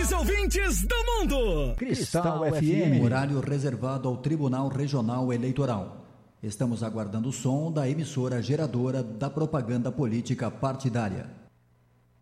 milhões de ouvintes do mundo. Cristal FM. Horário reservado ao Tribunal Regional Eleitoral. Estamos aguardando o som da emissora geradora da propaganda política partidária.